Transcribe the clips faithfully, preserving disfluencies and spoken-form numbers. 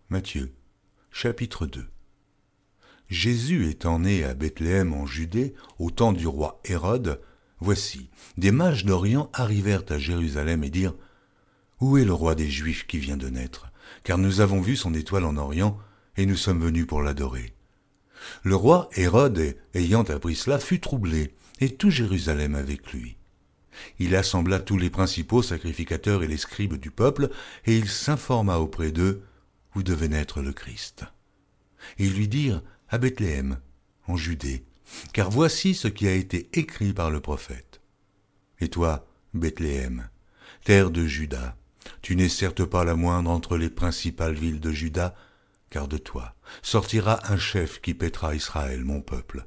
Matthieu, chapitre deux. Jésus étant né à Bethléem en Judée, au temps du roi Hérode, voici, des mages d'Orient arrivèrent à Jérusalem et dirent « Où est le roi des Juifs qui vient de naître ? Car nous avons vu son étoile en Orient, et nous sommes venus pour l'adorer. » Le roi Hérode, ayant appris cela, fut troublé, et tout Jérusalem avec lui. Il assembla tous les principaux sacrificateurs et les scribes du peuple, et il s'informa auprès d'eux où devait naître le Christ. Et ils lui dirent à Bethléem, en Judée, car voici ce qui a été écrit par le prophète. Et toi, Bethléem, terre de Juda, tu n'es certes pas la moindre entre les principales villes de Juda, car de toi sortira un chef qui paîtra Israël, mon peuple.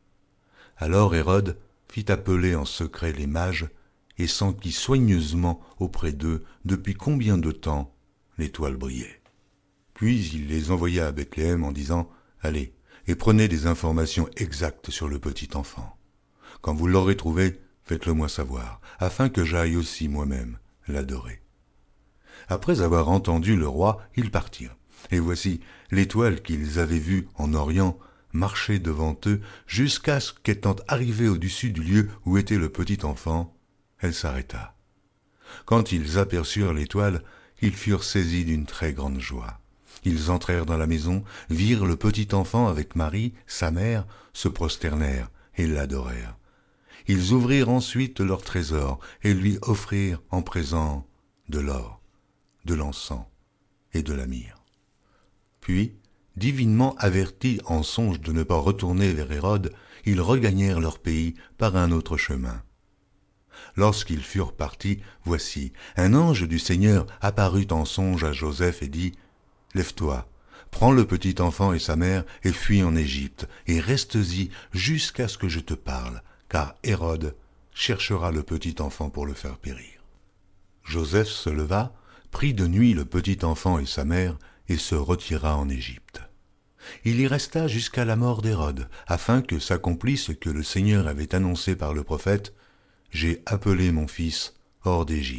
Alors Hérode fit appeler en secret les mages et s'enquit soigneusement auprès d'eux depuis combien de temps l'étoile brillait. Puis il les envoya à Bethléem en disant « Allez, et prenez des informations exactes sur le petit enfant. Quand vous l'aurez trouvé, faites-le moi savoir, afin que j'aille aussi moi-même l'adorer. » Après avoir entendu le roi, ils partirent. Et voici, l'étoile qu'ils avaient vue en Orient marchait devant eux jusqu'à ce qu'étant arrivée au-dessus du lieu où était le petit enfant, elle s'arrêta. Quand ils aperçurent l'étoile, ils furent saisis d'une très grande joie. Ils entrèrent dans la maison, virent le petit enfant avec Marie, sa mère, se prosternèrent et l'adorèrent. Ils ouvrirent ensuite leur trésor et lui offrirent en présent de l'or, de l'encens et de la myrrhe. Puis, divinement avertis en songe de ne pas retourner vers Hérode, ils regagnèrent leur pays par un autre chemin. Lorsqu'ils furent partis, voici, un ange du Seigneur apparut en songe à Joseph et dit « Lève-toi, prends le petit enfant et sa mère et fuis en Égypte, et reste-y jusqu'à ce que je te parle, car Hérode cherchera le petit enfant pour le faire périr. » Joseph se leva, prit de nuit le petit enfant et sa mère, et se retira en Égypte. Il y resta jusqu'à la mort d'Hérode, afin que s'accomplisse ce que le Seigneur avait annoncé par le prophète « J'ai appelé mon fils hors d'Égypte. »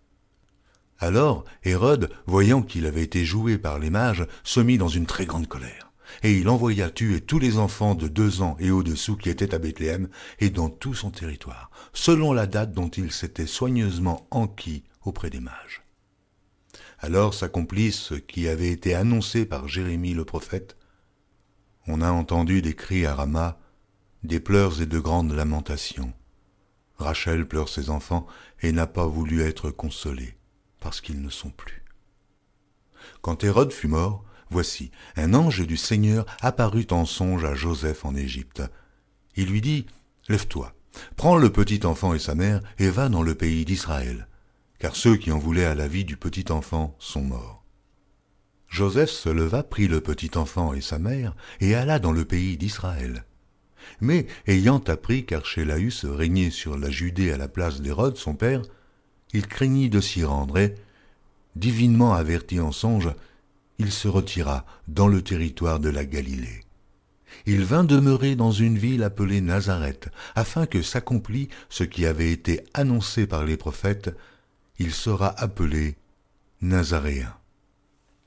Alors Hérode, voyant qu'il avait été joué par les mages, se mit dans une très grande colère, et il envoya tuer tous les enfants de deux ans et au-dessous qui étaient à Bethléem et dans tout son territoire, selon la date dont il s'était soigneusement enquis auprès des mages. Alors s'accomplit ce qui avait été annoncé par Jérémie le prophète. On a entendu des cris à Rama, des pleurs et de grandes lamentations. Rachel pleure ses enfants et n'a pas voulu être consolée, parce qu'ils ne sont plus. Quand Hérode fut mort, voici, un ange du Seigneur apparut en songe à Joseph en Égypte. Il lui dit, « Lève-toi, prends le petit enfant et sa mère et va dans le pays d'Israël. » car ceux qui en voulaient à la vie du petit enfant sont morts. Joseph se leva, prit le petit enfant et sa mère, et alla dans le pays d'Israël. Mais, ayant appris qu'Archélaüs régnait sur la Judée à la place d'Hérode, son père, il craignit de s'y rendre et, divinement averti en songe, il se retira dans le territoire de la Galilée. Il vint demeurer dans une ville appelée Nazareth, afin que s'accomplît ce qui avait été annoncé par les prophètes, il sera appelé Nazaréen.